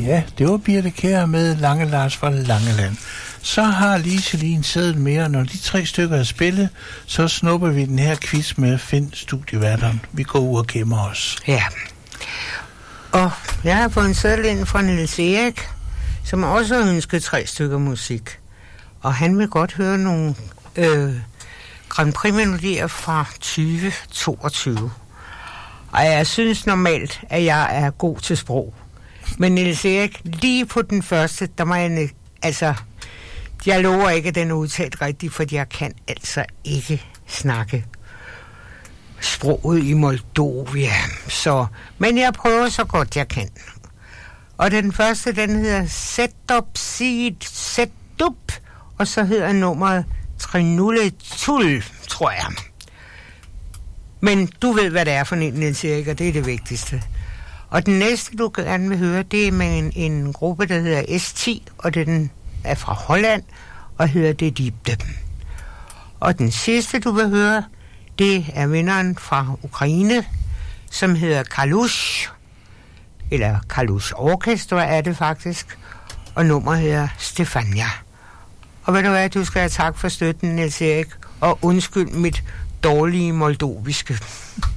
Ja, det var Birthe Kjær med Lange Lars fra Langeland. Så har Lise lige en seddel mere. Når de 3 stykker er spillet, så snupper vi den her quiz med Find studieværteren. Vi går ud og gemmer os. Ja. Og jeg har fået en seddel ind fra Niels Erik, som også har ønsket 3 stykker musik. Og han vil godt høre nogle Grand Prix-melodier fra 2022. Og jeg synes normalt, at jeg er god til sprog. Men Niels Erik, lige på den første, der må jeg... Altså, jeg lover ikke, at den er udtalt rigtigt, for jeg kan altså ikke snakke sproget i Moldovia. Så, men jeg prøver så godt jeg kan. Og den første, den hedder Setup, og så hedder nummeret Trinuletul, tror jeg. Men du ved, hvad det er for en, Niels Erik, og det er det vigtigste. Og den næste, du gerne vil høre, det er med en gruppe, der hedder S10, og den er fra Holland, og hedder Det Dybde. Og den sidste, du vil høre, det er vinderen fra Ukraine, som hedder Kalush, eller Kalush Orkestra er det faktisk, og nummeret hedder Stefania. Og ved du hvad, du skal have tak for støtten, Niels Erik, og undskyld mit dårlige moldoviske.